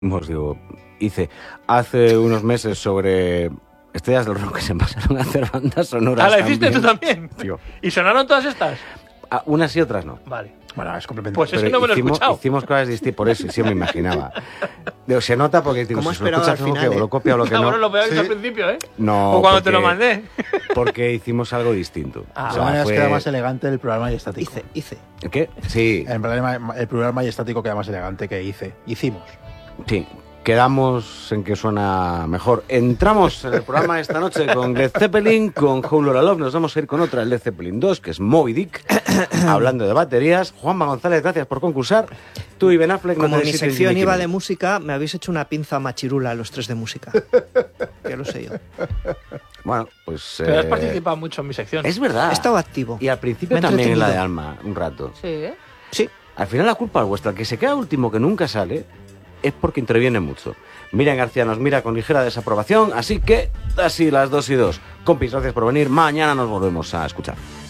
Os digo, hice hace unos meses sobre estrellas del rock que se pasaron a hacer bandas sonoras. Ah, ¿la hiciste tú también? Tío. ¿Y sonaron todas estas? Unas y otras no. Vale. Bueno, es complementario. Pues eso no me lo he escuchado. Hicimos cosas distintas, por eso, sí me imaginaba. Digo, se nota porque digo, ¿Cómo si lo esperaba escuchas al algo final, que o lo copia o lo que no. Bueno, lo peor es Sí. al principio, ¿eh? No, O cuando porque- te lo mandé. Porque hicimos algo distinto. Ah, O De sea, la manera fue- queda más elegante el plural majestático. Hice. ¿Qué? Sí, El plural majestático queda más elegante que hicimos. sí. Quedamos en que suena mejor. Entramos en el programa esta noche con Led Zeppelin, con Whole Lotta Love. Nos vamos a ir con otra, Led Zeppelin 2, que es Moby Dick, hablando de baterías. Juanma González, gracias por concursar. Tú y Ben Affleck no Como mi tenéis sitio en sección Jimmy iba de Kimmel. música, me habéis hecho una pinza machirula los tres de música. Ya lo sé yo. Bueno, pues... Pero has participado mucho en mi sección. Es verdad. He estado activo. Y al principio Me he también en la de entretenido. Alma, un rato. Sí, ¿eh? Sí. Al final la culpa es vuestra. El que se queda último, que nunca sale, es porque interviene mucho. Miriam García nos mira con ligera desaprobación, así que así las 2:02. Compis, gracias por venir. Mañana nos volvemos a escuchar.